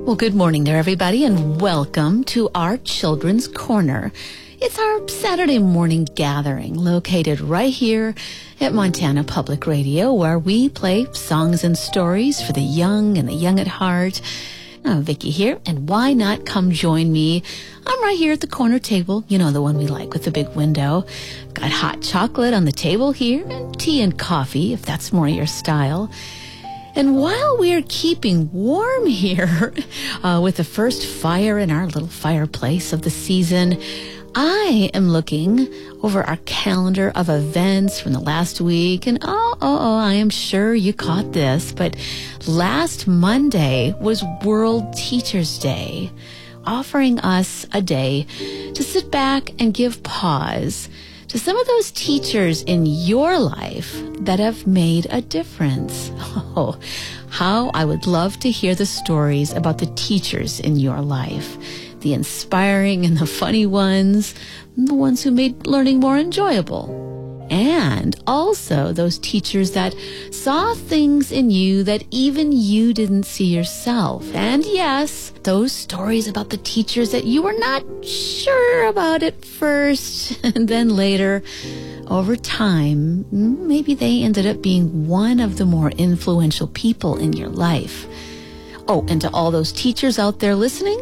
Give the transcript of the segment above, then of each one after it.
Well, good morning there, everybody, and welcome to our Children's Corner. It's our Saturday morning gathering located right here at Montana Public Radio, where we play songs and stories for the young and the young at heart. I'm Vicki here, and why not come join me? I'm right here at the corner table, you know, the one we like with the big window. Got hot chocolate on the table here, and tea and coffee, if that's more your style. And while we're keeping warm here with the first fire in our little fireplace of the season, I am looking over our calendar of events from the last week, and I am sure you caught this, but last Monday was World Teachers Day, offering us a day to sit back and give pause to some of those teachers in your life that have made a difference. Oh, how I would love to hear the stories about the teachers in your life. The inspiring and the funny ones, the ones who made learning more enjoyable. And also those teachers that saw things in you that even you didn't see yourself. And yes, those stories about the teachers that you were not sure about at first, and then later, over time, maybe they ended up being one of the more influential people in your life. Oh, and to all those teachers out there listening,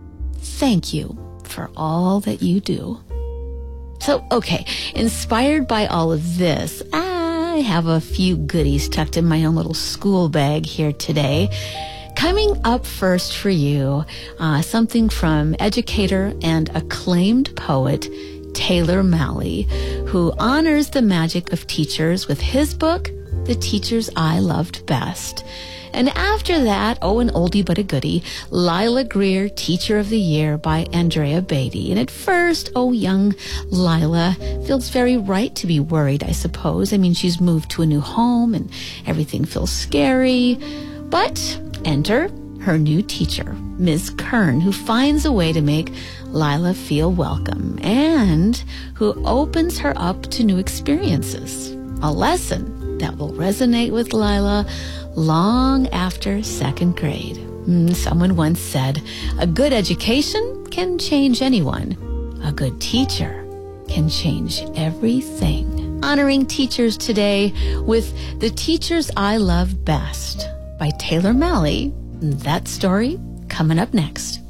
thank you for all that you do. So, okay, inspired by all of this, I have a few goodies tucked in my own little school bag here today. Coming up first for you, something from educator and acclaimed poet Taylor Malley, who honors the magic of teachers with his book, The Teachers I Loved Best. And after that, an oldie but a goodie, Lila Greer, Teacher of the Year by Andrea Beatty. And at first, young Lila feels very right to be worried, I suppose. I mean, she's moved to a new home and everything feels scary. But enter her new teacher, Ms. Kern, who finds a way to make Lila feel welcome and who opens her up to new experiences. A lesson that will resonate with Lila long after second grade. Someone once said, a good education can change anyone. A good teacher can change everything. Honoring teachers today with The Teachers I Love Best by Taylor Malley. That story coming up next.